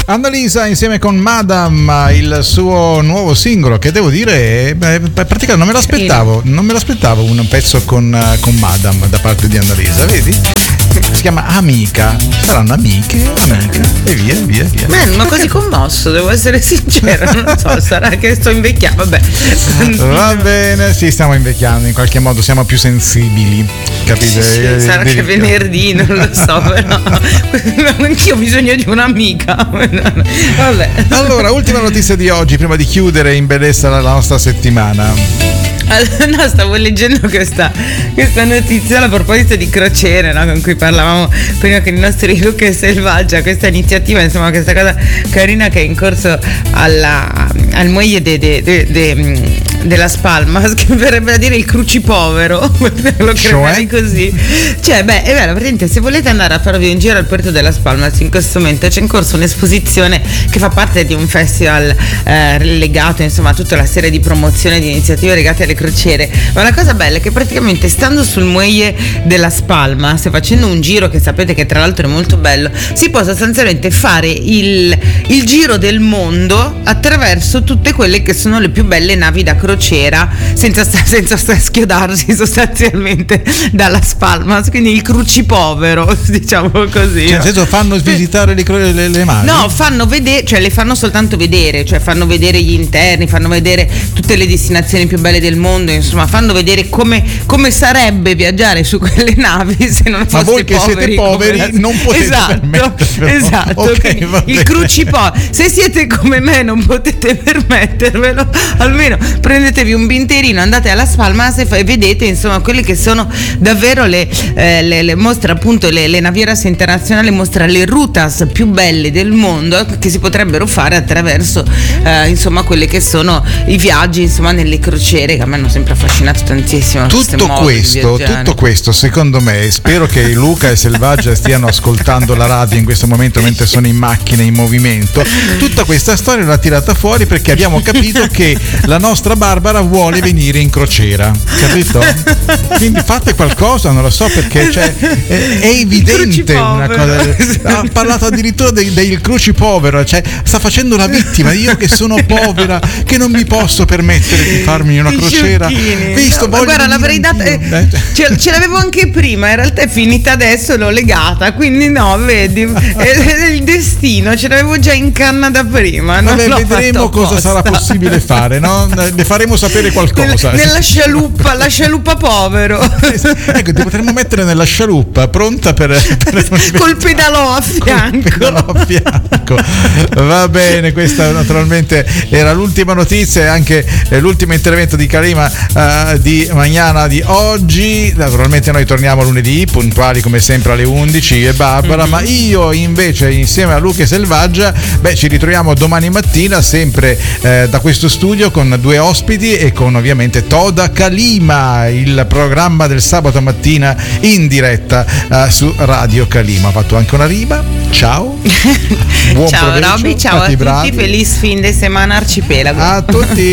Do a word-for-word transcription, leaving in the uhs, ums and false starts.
Annalisa insieme con Madam, il suo nuovo singolo che devo dire beh, praticamente non me l'aspettavo, non me l'aspettavo un pezzo con, con Madam da parte di Annalisa, vedi? Si chiama Amica, saranno amiche, amica e via, via, via. Man, ma così commosso, devo essere sincero, non so, sarà che sto invecchiando, vabbè. Va bene, sì, stiamo invecchiando, in qualche modo siamo più sensibili, capite? Sì, sì, sarà che venerdì, non lo so, però anch'io ho bisogno di un'amica. Vabbè. Allora, ultima notizia di oggi, prima di chiudere in bellezza la nostra settimana. No, stavo leggendo questa, questa notizia a proposito di crociere, no, con cui parlavamo prima con i nostri Luca e Selvaggia, questa iniziativa, insomma, questa cosa carina che è in corso alla, al muelle de, de, de, de, della Spalmas, che verrebbe a dire il crucipovero, lo chiamerei così. Cioè, beh, è vero, praticamente se volete andare a farvi un giro al porto della Spalmas in questo momento c'è in corso un'esposizione che fa parte di un festival eh, legato, insomma, a tutta la serie di promozione di iniziative legate alle crociere. Ma la cosa bella è che praticamente stando sul muelle della Spalma, se facendo un giro che sapete che tra l'altro è molto bello, si può sostanzialmente fare il, il giro del mondo attraverso tutte quelle che sono le più belle navi da crociera, senza, senza schiodarsi sostanzialmente dalla Spalma, quindi il crucipovero, diciamo così. Cioè, nel senso, fanno visitare le, le, le navi? No, fanno vedere, cioè le fanno soltanto vedere, cioè fanno vedere gli interni, fanno vedere tutte le destinazioni più belle del mondo, insomma, fanno vedere come, come sarebbe viaggiare su quelle navi se non foste poveri. Ma voi che siete poveri la... non potete esatto, permettervelo. Esatto, Okay, il crucipo. Se siete come me non potete permettervelo, almeno prendetevi un binterino, andate alla Spalmas e vedete, insomma, quelle che sono davvero le, eh, le, le mostra appunto le, le navieras internazionali, mostra le rutas più belle del mondo che si potrebbero fare attraverso eh, insomma quelle che sono i viaggi, insomma, nelle crociere, che a me hanno sempre affascinato tantissimo. Tutto questo, tutto questo, secondo me, spero che Luca e Selvaggia stiano ascoltando la radio in questo momento mentre sono in macchina in movimento. Tutta questa storia l'ha tirata fuori perché abbiamo capito che la nostra Barbara vuole venire in crociera, capito? Quindi fate qualcosa, non lo so, perché cioè, è, è evidente una cosa. Ha parlato addirittura del, del crucipovero, cioè sta facendo la vittima, io che sono povera, che non mi posso permettere di farmi una crociera. Visto, no, guarda, l'avrei data, eh, ce, ce l'avevo anche prima, in realtà è finita adesso, l'ho legata, quindi no, vedi, è, è il destino, ce l'avevo già in canna da prima. Non Vabbè, vedremo cosa sarà possibile fare, no? Ne faremo sapere qualcosa. Nella, nella scialuppa, la scialuppa povero. Ecco, ti potremmo mettere nella scialuppa pronta per, per col pedalò a fianco. Col pedalò a fianco. Va bene, questa naturalmente era l'ultima notizia e anche eh, l'ultimo intervento di Kalima uh, di Mañana di oggi. Naturalmente noi torniamo lunedì puntuali come sempre alle undici e Barbara, mm-hmm. ma io invece insieme a Luca e Selvaggia beh ci ritroviamo domani mattina sempre eh, da questo studio con due ospiti e con ovviamente Toda Kalima, il programma del sabato mattina in diretta uh, su Radio Kalima. Ha fatto anche una rima. Ciao. Buon ciao proveggio, Robby, ciao a tutti, bravi. feliz fin de semana arcipelago. A tutti.